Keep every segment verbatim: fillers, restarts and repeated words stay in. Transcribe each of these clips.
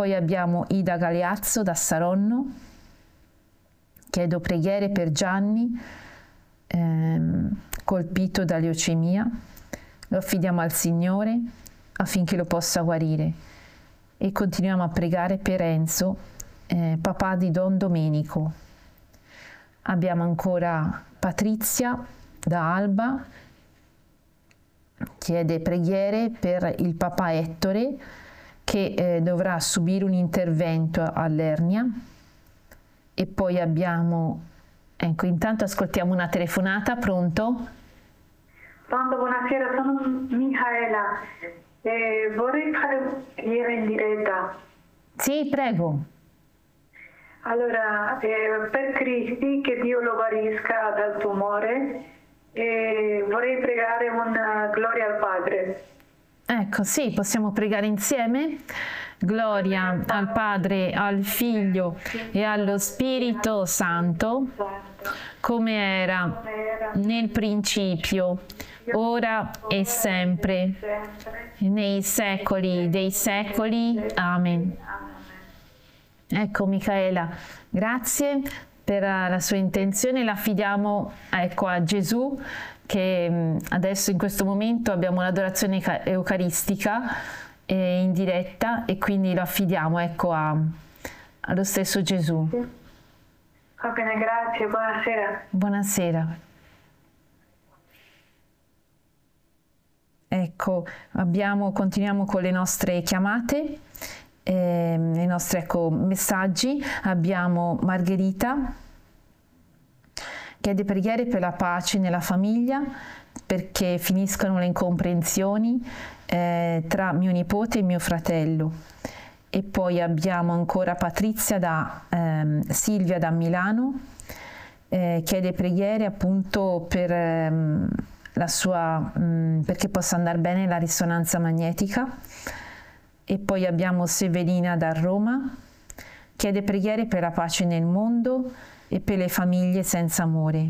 poi abbiamo Ida Galeazzo da Saronno. Chiedo preghiere per Gianni, ehm, colpito da leucemia. Lo affidiamo al Signore affinché lo possa guarire. E continuiamo a pregare per Enzo, eh, papà di Don Domenico. Abbiamo ancora Patrizia da Alba, chiede preghiere per il papà Ettore che eh, dovrà subire un intervento all'ernia. E poi abbiamo, ecco, intanto ascoltiamo una telefonata. Pronto? Pronto, buonasera, sono Michaela. Eh, vorrei fare preghiera in diretta. Sì, prego. Allora, eh, per Cristi, che Dio lo guarisca dal tumore, eh, vorrei pregare una gloria al Padre. Ecco, sì, possiamo pregare insieme. Gloria al Padre, al Figlio e allo Spirito Santo, come era nel principio, ora e sempre, nei secoli dei secoli. Amen. Ecco Michaela, grazie per la sua intenzione, la affidiamo, ecco, a Gesù, che adesso in questo momento abbiamo l'adorazione eucaristica eh, in diretta, e quindi lo affidiamo, ecco, a, allo stesso Gesù. Va bene, grazie, buonasera. Buonasera. Ecco, abbiamo, continuiamo con le nostre chiamate. Eh, i nostri, ecco, messaggi. Abbiamo Margherita, chiede preghiere per la pace nella famiglia, perché finiscano le incomprensioni eh, tra mio nipote e mio fratello. E poi abbiamo ancora Patrizia da ehm, Silvia da Milano, eh, chiede preghiere appunto per ehm, la sua mh, perché possa andare bene la risonanza magnetica. E poi abbiamo Severina da Roma, chiede preghiere per la pace nel mondo e per le famiglie senza amore.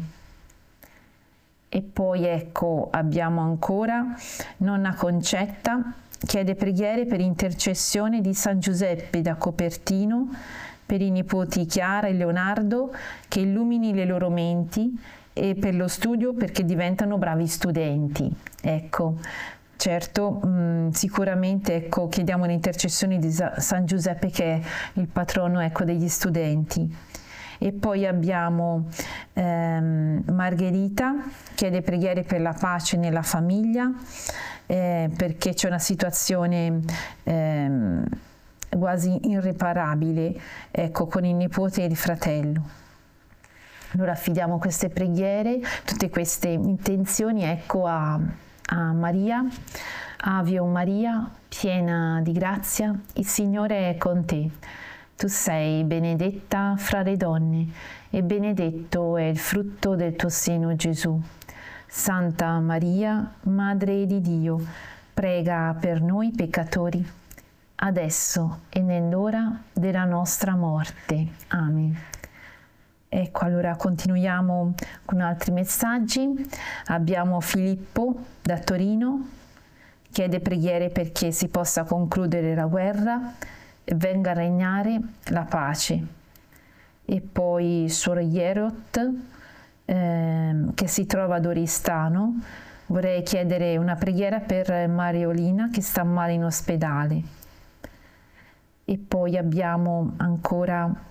E poi ecco abbiamo ancora nonna Concetta, chiede preghiere per intercessione di San Giuseppe da Copertino, per i nipoti Chiara e Leonardo, che illumini le loro menti, e per lo studio, perché diventano bravi studenti. Ecco. Certo, mh, sicuramente, ecco, chiediamo l'intercessione di San Giuseppe, che è il patrono, ecco, degli studenti. E poi abbiamo ehm, Margherita, chiede preghiere per la pace nella famiglia, eh, perché c'è una situazione ehm, quasi irreparabile, ecco, con il nipote e il fratello. Allora affidiamo queste preghiere, tutte queste intenzioni, ecco, a a Maria. Ave o Maria, piena di grazia, il Signore è con te. Tu sei benedetta fra le donne e benedetto è il frutto del tuo seno, Gesù. Santa Maria, Madre di Dio, prega per noi peccatori, adesso e nell'ora della nostra morte. Amen. Ecco, allora continuiamo con altri messaggi. Abbiamo Filippo da Torino, chiede preghiere perché si possa concludere la guerra e venga a regnare la pace. E poi Suor Ierot, eh, che si trova ad Oristano, vorrei chiedere una preghiera per Mariolina, che sta male in ospedale. E poi abbiamo ancora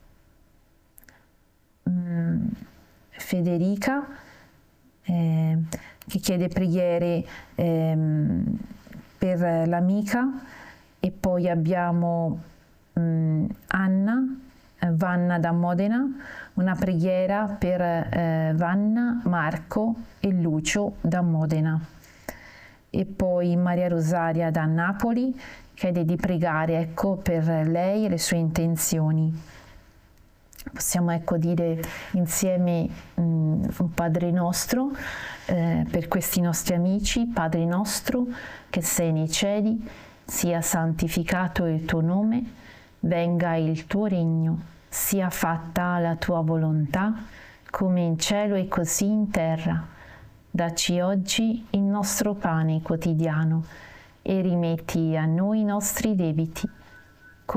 Federica, eh, che chiede preghiere eh, per l'amica. E poi abbiamo mh, Anna, eh, Vanna da Modena, una preghiera per eh, Vanna, Marco e Lucio da Modena. E poi Maria Rosaria da Napoli, chiede di pregare, ecco, per lei e le sue intenzioni. Possiamo, ecco, dire insieme mh, un Padre nostro eh, per questi nostri amici. Padre nostro che sei nei cieli, sia santificato il tuo nome, venga il tuo regno, sia fatta la tua volontà, come in cielo e così in terra. Dacci oggi il nostro pane quotidiano e rimetti a noi i nostri debiti,